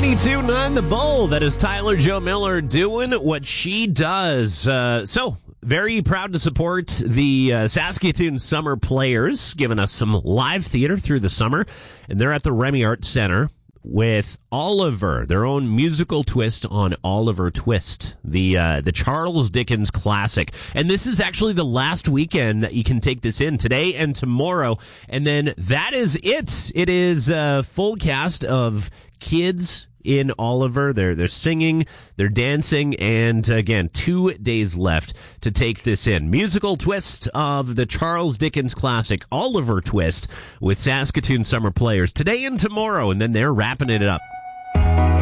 92.9 The Bull. That is Tyler Joe Miller doing what she does. So, very proud to support the Saskatoon Summer Players, giving us some live theater through the summer. And they're at the Remy Art Center with Oliver, their own musical twist on Oliver Twist, the Charles Dickens classic. And this is actually the last weekend that you can take this in, today and tomorrow. And then that is it. It is a full cast of kids in Oliver. They're singing, they're dancing, and again, 2 days left to take this in. Musical twist of the Charles Dickens classic Oliver Twist with Saskatoon Summer Players today and tomorrow, and then they're wrapping it up.